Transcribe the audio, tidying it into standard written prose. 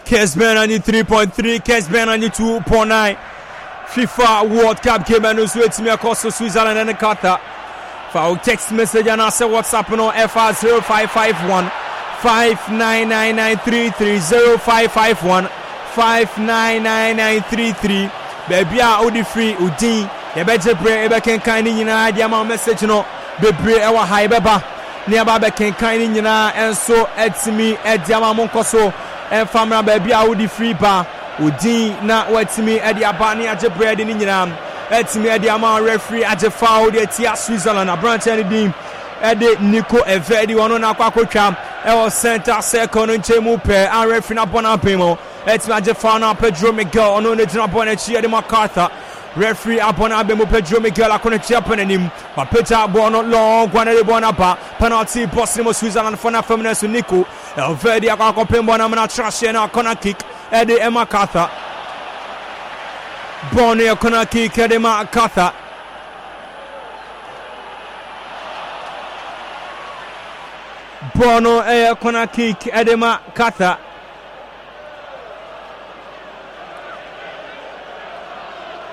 Kesben 93.3, Kesben 92.9. FIFA World Cup game and us with me across Switzerland and Qatar. For text message and answer WhatsApp on FR 0551 599933 0551 599933. Baby, Odi free Udin. You better pray ever can kind in your message no. Bebre our high baba. Nearby can kind in and so it's me at Yamamonkoso and Famra baby Odi free bar. Udin na what's me at the Abani at the bread in Yam. It's me at the Amount referee at the foul the Tia Switzerland, a branch and dim. Ede Nico Evedi one on Aquacocham, El Center second and Chemu pair and referee upon our paymo. It's Magic Fana Pedro Miguel on the Japon and Chia de MacArthur. Referee upon Abemo Pedro Miguel, I couldn't chip on him. But Peter Bono long, one of the Bonapa, penalty, Boston, Switzerland for a feminist with Nico. El Verdi, I can't complain Bonamana trash and a corner kick. Eddie Emma Carter. Bonnie a corner kick, Eddie MacArthur. Bono a corner kick, Eddie MacArthur.